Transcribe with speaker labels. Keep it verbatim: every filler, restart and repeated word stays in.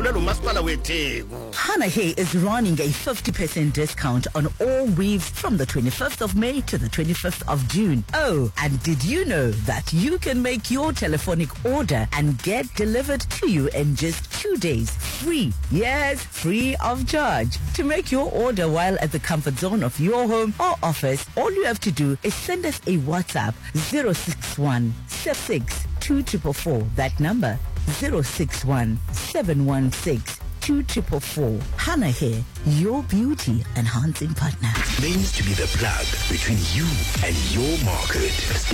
Speaker 1: Hana Hair is running a fifty percent discount on all weaves from the twenty-fifth of May to the twenty-fifth of June. Oh, and did you know that you can make your telephonic order and get delivered to you in just two days? Free. Yes, free of charge. To make your order while at the comfort zone of your home or office, all you have to do is send us a WhatsApp zero six one seven six two four four four. That number zero six one seven one six two four four four. Hana Hair, your beauty enhancing partner.
Speaker 2: Claims to be the plug between you and your market.